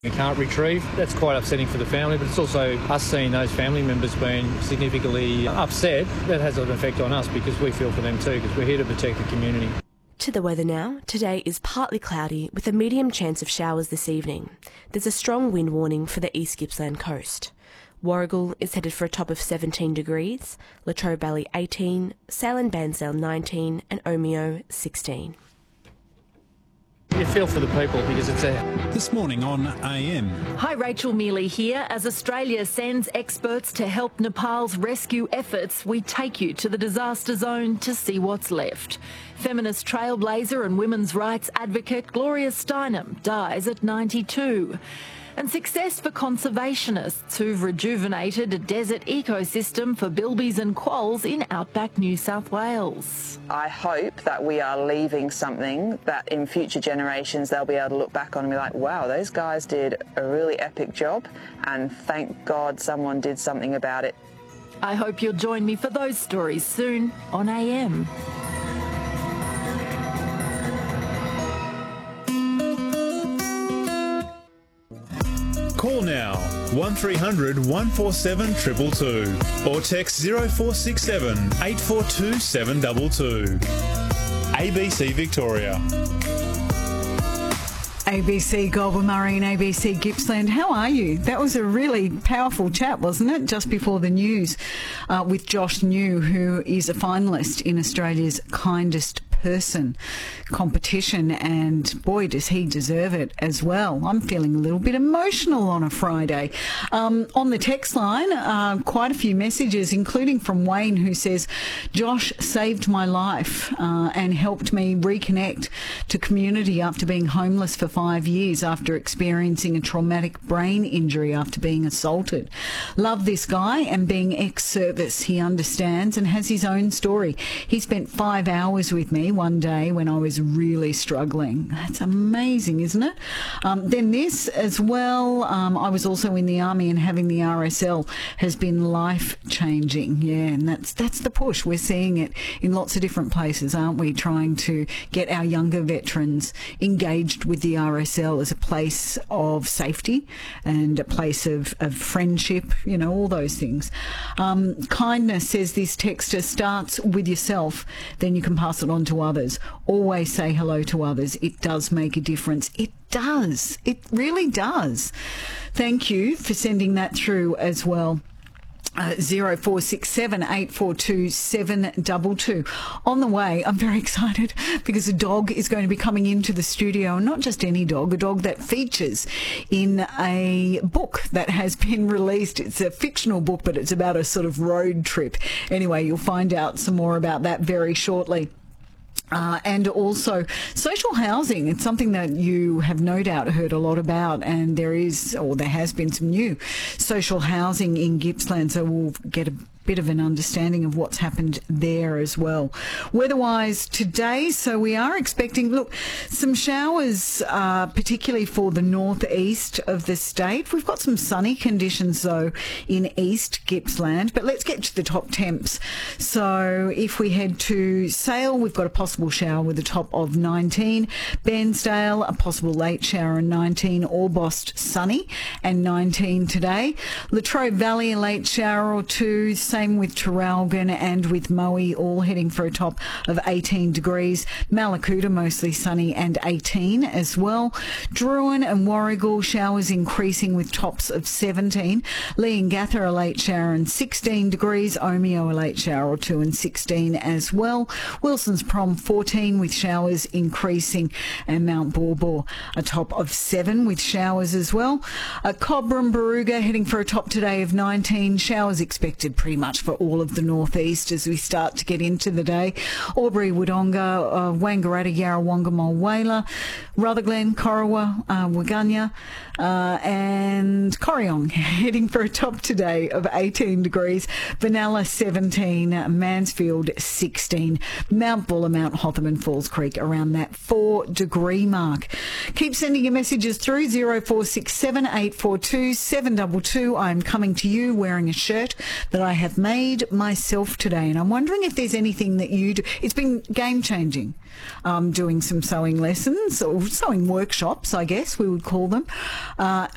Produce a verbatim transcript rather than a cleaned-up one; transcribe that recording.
We can't retrieve. That's quite upsetting for the family, but it's also us seeing those family members being significantly upset. That has an effect on us because we feel for them too, because we're here to protect the community. To the weather now. Today is partly cloudy with a medium chance of showers this evening. There's a strong wind warning for the East Gippsland coast. Warragul is headed for a top of seventeen degrees, Latrobe Valley eighteen, Sale and Bairnsdale nineteen and Omeo sixteen. You feel for the people because it's a... This morning on A M. Hi, Rachel Mealy here. As Australia sends experts to help Nepal's rescue efforts, we take you to the disaster zone to see what's left. Feminist trailblazer and women's rights advocate Gloria Steinem dies at ninety-two. And success for conservationists who've rejuvenated a desert ecosystem for bilbies and quolls in outback New South Wales. I hope that we are leaving something that in future generations they'll be able to look back on and be like, wow, those guys did a really epic job and thank God someone did something about it. I hope you'll join me for those stories soon on A M. Call now one three hundred one four seven two two two or text zero four six seven eight four two seven two two. A B C Victoria. A B C Goulburn Murray and A B C Gippsland. How are you? That was a really powerful chat, wasn't it? Just before the news uh, with Josh New, who is a finalist in Australia's Kindest Person competition, and boy does he deserve it as well. I'm feeling a little bit emotional on a Friday. Um, on the text line, uh, quite a few messages, including from Wayne, who says, Josh saved my life uh, and helped me reconnect to community after being homeless for five years after experiencing a traumatic brain injury after being assaulted. Love this guy, and being ex-service, he understands and has his own story. He spent five hours with me one day when I was really struggling. That's amazing, isn't it? Um, then this as well, um, I was also in the army, and having the R S L has been life-changing. Yeah, and that's that's the push. We're seeing it in lots of different places, aren't we? Trying to get our younger veterans engaged with the R S L as a place of safety and a place of, of friendship, you know, all those things. Um, kindness, says this texter, starts with yourself, then you can pass it on to others. Always say hello to others. It does make a difference. It does. It really does. Thank you for sending that through as well. Uh, zero four six seven eight four two seven two two. On the way, I'm very excited because a dog is going to be coming into the studio, and not just any dog, a dog that features in a book that has been released. It's a fictional book, but it's about a sort of road trip. Anyway, you'll find out some more about that very shortly. Uh, and also social housing. It's something that you have no doubt heard a lot about, and there is, or there has been, some new social housing in Gippsland, so we'll get a bit of an understanding of what's happened there as well. Weather-wise today, so we are expecting, look, some showers, uh, particularly for the northeast of the state. We've got some sunny conditions, though, in East Gippsland, but let's get to the top temps. So if we head to Sale, we've got a possible shower with a top of nineteen. Bairnsdale, a possible late shower and nineteen. Orbost, sunny and nineteen today. Latrobe Valley, a late shower or two. Same with Traralgon and with Moe, all heading for a top of eighteen degrees. Mallacoota, mostly sunny and eighteen as well. Druin and Warragul, showers increasing with tops of seventeen. Leongatha, a late shower and sixteen degrees. Omeo, a late shower or two and sixteen as well. Wilson's Prom, fourteen with showers increasing. And Mount Borbor, a top of seven with showers as well. Uh, Cobram, Baruga, heading for a top today of nineteen. Showers expected pretty much for all of the northeast as we start to get into the day. Albury, Wodonga, uh, Wangaratta, Yarrawonga, Mulwala, Rutherglen, Corowa, uh, Waganya, uh, and Corryong heading for a top today of eighteen degrees. Benalla, seventeen. Mansfield, sixteen. Mount Buller, Mount Hotham and Falls Creek around that four degree mark. Keep sending your messages through zero four six seven eight four two seven two two. I'm coming to you wearing a shirt that I have made myself today, and I'm wondering if there's anything that you do. It's been game changing. Um, doing some sewing lessons or sewing workshops, I guess we would call them. Uh,